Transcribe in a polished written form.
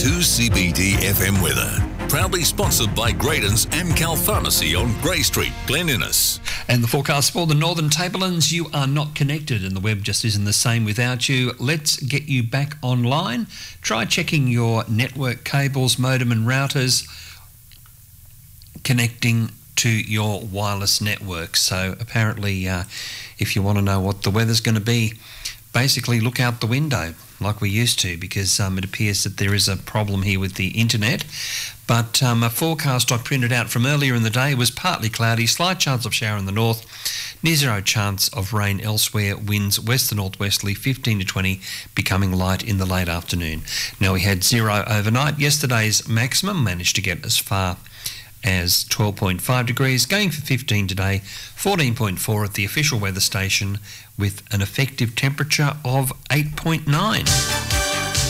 2CBD FM weather. Proudly sponsored by Graydon's Amcal Pharmacy on Grey Street, Glen Innes. And the forecast for the Northern Tablelands, you are not connected and the web just isn't the same without you. Let's get you back online. Try checking your network cables, modem and routers, connecting to your wireless network. So apparently, if you want to know what the weather's going to be, basically look out the window like we used to, because it appears that there is a problem here with the internet. But a forecast I printed out from earlier in the day was partly cloudy, slight chance of shower in the north, near zero chance of rain elsewhere, winds west to northwesterly 15 to 20, becoming light in the late afternoon. Now, we had zero overnight. Yesterday's maximum managed to get as far as 12.5 degrees, going for 15 today, 14.4 at the official weather station, with an effective temperature of 8.9.